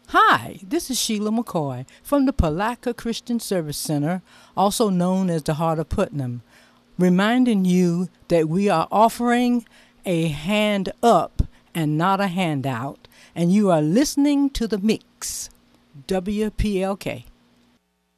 Hi, this is Sheila McCoy from the Palatka Christian Service Center, also known as the Heart of Putnam, reminding you that we are offering a hand up and not a handout, and you are listening to The Mix, WPLK.